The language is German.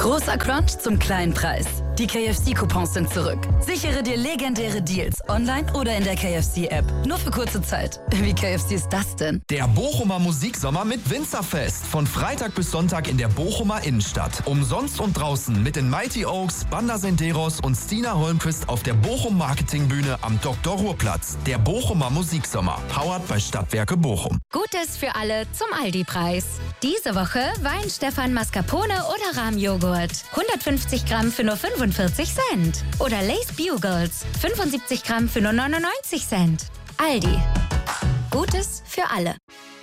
Großer Crunch zum kleinen Preis. Die KFC-Coupons sind zurück. Sichere dir legendäre Deals online oder in der KFC-App. Nur für kurze Zeit. Wie KFC ist das denn? Der Bochumer Musiksommer mit Winzerfest. Von Freitag bis Sonntag in der Bochumer Innenstadt. Umsonst und draußen mit den Mighty Oaks, Banda Senderos und Stina Holmquist auf der Bochum Marketingbühne am Dr.-Ruhr-Platz. Der Bochumer Musiksommer. Powered bei Stadtwerke Bochum. Gutes für alle zum Aldi-Preis. Diese Woche Wein Stefan Mascarpone oder Rahmjoghurt. 150 Gramm für nur 45 Cent. Oder Lay's Bugles. 75 Gramm für nur 99 Cent. Aldi. Gutes für alle.